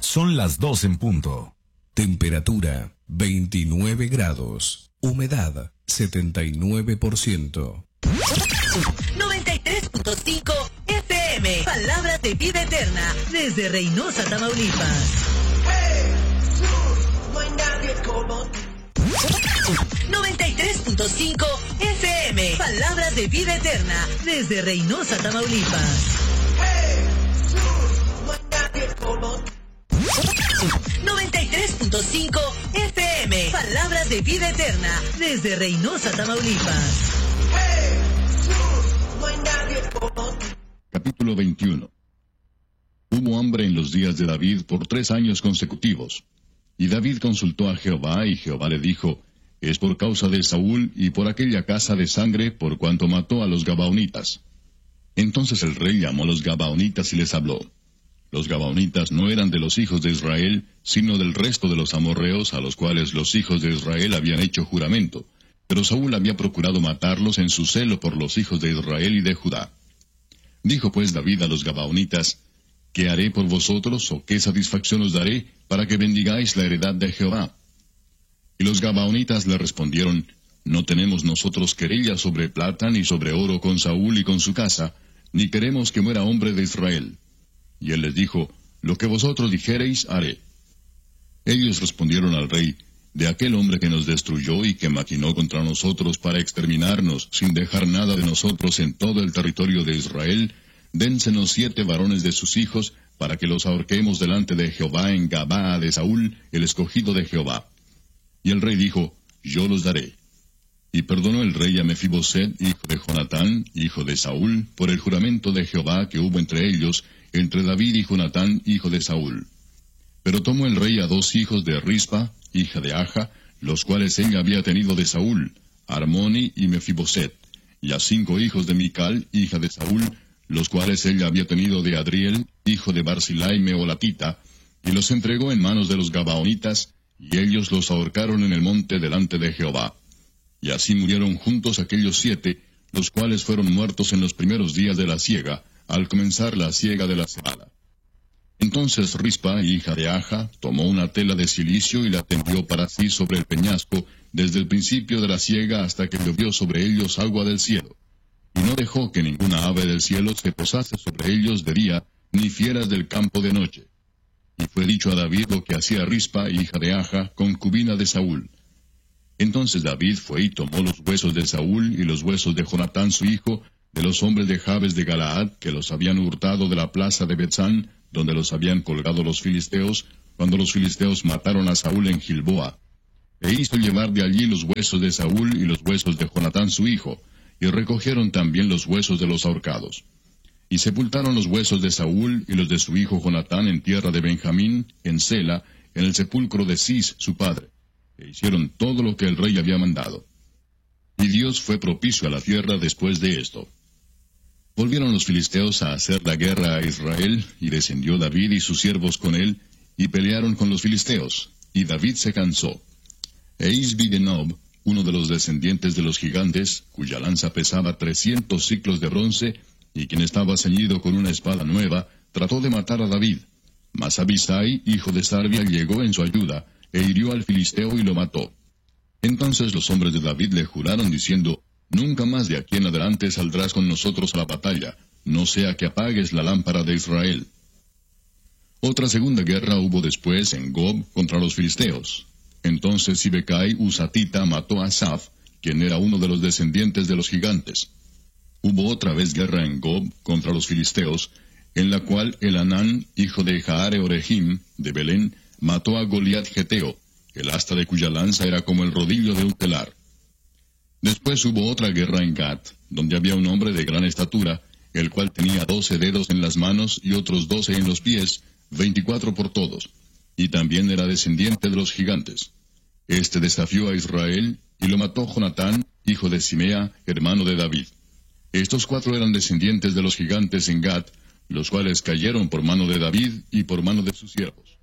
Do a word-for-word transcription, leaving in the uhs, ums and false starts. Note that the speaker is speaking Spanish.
Son las dos en punto. Temperatura veintinueve grados. Humedad setenta y nueve por ciento. noventa y tres punto cinco F M. Palabras de vida eterna. Desde Reynosa, Tamaulipas. Jesús, no hay nadie como tú. noventa y tres punto cinco F M. Palabras de vida eterna. Desde Reynosa, Tamaulipas. Jesús, no hay nadie como tú. noventa y tres punto cinco F M. Palabras de vida eterna. Desde Reynosa, Tamaulipas. Jesús, no hay nadie como tú. Capítulo veintiuno. Hubo hambre en los días de David por tres años consecutivos. Y David consultó a Jehová, y Jehová le dijo, es por causa de Saúl y por aquella casa de sangre por cuanto mató a los Gabaonitas. Entonces el rey llamó a los Gabaonitas y les habló. Los Gabaonitas no eran de los hijos de Israel, sino del resto de los amorreos a los cuales los hijos de Israel habían hecho juramento. Pero Saúl había procurado matarlos en su celo por los hijos de Israel y de Judá. Dijo pues David a los Gabaonitas, ¿qué haré por vosotros o qué satisfacción os daré para que bendigáis la heredad de Jehová? Y los Gabaonitas le respondieron, no tenemos nosotros querella sobre plata ni sobre oro con Saúl y con su casa, ni queremos que muera hombre de Israel. Y él les dijo, lo que vosotros dijereis haré. Ellos respondieron al rey, de aquel hombre que nos destruyó y que maquinó contra nosotros para exterminarnos, sin dejar nada de nosotros en todo el territorio de Israel, dénsenos siete varones de sus hijos, para que los ahorquemos delante de Jehová en Gabaa de Saúl, el escogido de Jehová. Y el rey dijo, yo los daré. Y perdonó el rey a Mefiboset, hijo de Jonatán, hijo de Saúl, por el juramento de Jehová que hubo entre ellos, entre David y Jonatán, hijo de Saúl. Pero tomó el rey a dos hijos de Rispa, hija de Aja, los cuales ella había tenido de Saúl, Armoni y Mefiboset, y a cinco hijos de Mical, hija de Saúl, los cuales ella había tenido de Adriel, hijo de Barzilai Meolatita, y los entregó en manos de los Gabaonitas, y ellos los ahorcaron en el monte delante de Jehová. Y así murieron juntos aquellos siete, los cuales fueron muertos en los primeros días de la siega, al comenzar la siega de la cebada. Entonces Rispa, hija de Aja, tomó una tela de cilicio y la tendió para sí sobre el peñasco, desde el principio de la siega hasta que llovió sobre ellos agua del cielo. Y no dejó que ninguna ave del cielo se posase sobre ellos de día, ni fieras del campo de noche. Y fue dicho a David lo que hacía Rispa, hija de Aja, concubina de Saúl. Entonces David fue y tomó los huesos de Saúl y los huesos de Jonatán su hijo, de los hombres de Jabes de Galaad, que los habían hurtado de la plaza de Betzán, donde los habían colgado los filisteos, cuando los filisteos mataron a Saúl en Gilboa. E hizo llevar de allí los huesos de Saúl y los huesos de Jonatán su hijo, y recogieron también los huesos de los ahorcados. Y sepultaron los huesos de Saúl y los de su hijo Jonatán en tierra de Benjamín, en Sela, en el sepulcro de Cis su padre. E hicieron todo lo que el rey había mandado. Y Dios fue propicio a la tierra después de esto. Volvieron los filisteos a hacer la guerra a Israel, y descendió David y sus siervos con él, y pelearon con los filisteos, y David se cansó. E Isbi-Benob, uno de los descendientes de los gigantes, cuya lanza pesaba trescientos siclos de bronce, y quien estaba ceñido con una espada nueva, trató de matar a David. Mas Abisai, hijo de Sarbia, llegó en su ayuda, e hirió al filisteo y lo mató. Entonces los hombres de David le juraron diciendo, nunca más de aquí en adelante saldrás con nosotros a la batalla, no sea que apagues la lámpara de Israel. Otra segunda guerra hubo después en Gob contra los filisteos. Entonces Sibecai Usatita mató a Asaph, quien era uno de los descendientes de los gigantes. Hubo otra vez guerra en Gob contra los filisteos, en la cual Elanán, hijo de Jaare Orehim, de Belén, mató a Goliat Geteo, el asta de cuya lanza era como el rodillo de un telar. Después hubo otra guerra en Gat, donde había un hombre de gran estatura, el cual tenía doce dedos en las manos y otros doce en los pies, veinticuatro por todos, y también era descendiente de los gigantes. Este desafió a Israel, y lo mató Jonatán, hijo de Simea, hermano de David. Estos cuatro eran descendientes de los gigantes en Gat, los cuales cayeron por mano de David y por mano de sus siervos.